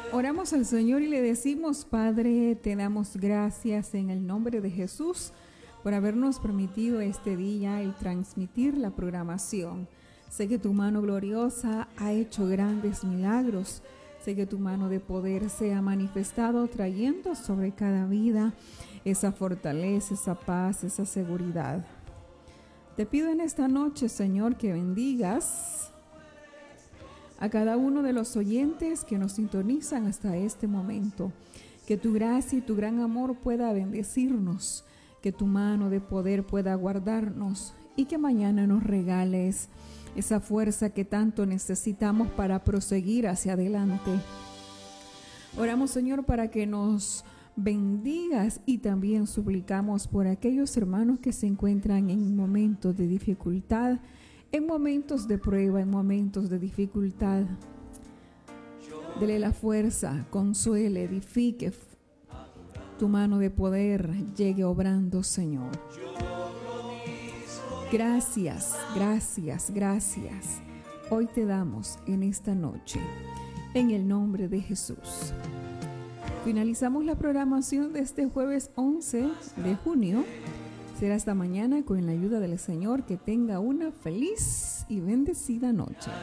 Oramos al Señor y le decimos: Padre, te damos gracias en el nombre de Jesús por habernos permitido este día el transmitir la programación. Sé que tu mano gloriosa ha hecho grandes milagros. Sé que tu mano de poder se ha manifestado trayendo sobre cada vida esa fortaleza, esa paz, esa seguridad. Te pido en esta noche, Señor, que bendigas a cada uno de los oyentes que nos sintonizan hasta este momento. Que tu gracia y tu gran amor pueda bendecirnos, que tu mano de poder pueda guardarnos y que mañana nos regales esa fuerza que tanto necesitamos para proseguir hacia adelante. Oramos, Señor, para que nos bendigas y también suplicamos por aquellos hermanos que se encuentran en momentos de dificultad, en momentos de prueba, en momentos de dificultad. Dele la fuerza, consuele, edifique. Tu mano de poder llegue obrando, Señor. Gracias, gracias, gracias. Hoy te damos en esta noche, en el nombre de Jesús. Finalizamos la programación de este jueves 11 de junio. Será hasta mañana con la ayuda del Señor. Que tenga una feliz y bendecida noche.